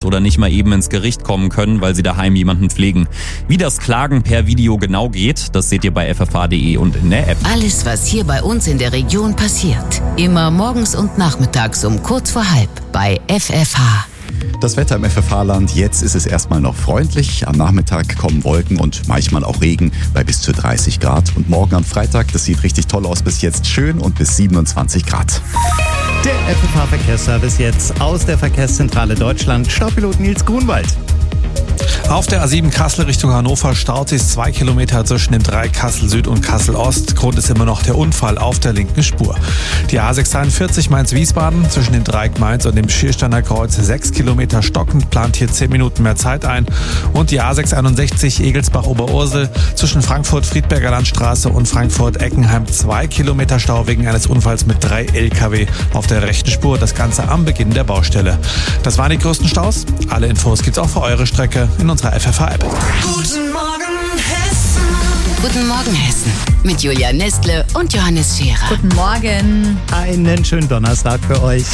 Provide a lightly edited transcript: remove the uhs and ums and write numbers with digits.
oder nicht mal eben ins Gericht kommen können, weil sie daheim jemanden pflegen. Wie das Klagen per Video genau geht, das seht ihr bei ffh.de und in der App. Alles, was hier bei uns in der Region passiert. Immer morgens und nachmittags um kurz vor halb bei FFH. Das Wetter im FFH-Land, jetzt ist es erstmal noch freundlich. Am Nachmittag kommen Wolken und manchmal auch Regen bei bis zu 30 Grad. Und morgen am Freitag, das sieht richtig toll aus, bis jetzt schön und bis 27 Grad. Der FFH-Verkehrsservice jetzt aus der Verkehrszentrale Deutschland. Staupilot Nils Grunwald. Auf der A7 Kassel Richtung Hannover staut sich 2 Kilometer zwischen dem Dreieck Kassel Süd und Kassel Ost. Grund ist immer noch der Unfall auf der linken Spur. Die A641 Mainz-Wiesbaden zwischen dem Dreieck Mainz und dem Schiersteiner Kreuz 6 Kilometer stockend, plant hier 10 Minuten mehr Zeit ein. Und die A661 Egelsbach-Oberursel zwischen Frankfurt-Friedberger Landstraße und Frankfurt-Eckenheim 2 Kilometer Stau wegen eines Unfalls mit 3 LKW auf der rechten Spur. Das Ganze am Beginn der Baustelle. Das waren die größten Staus. Alle Infos gibt's auch für eure Strecke in unserer FFH-App. Guten Morgen, Hessen. Guten Morgen, Hessen. Mit Julia Nestle und Johannes Scherer. Guten Morgen. Einen schönen Donnerstag für euch.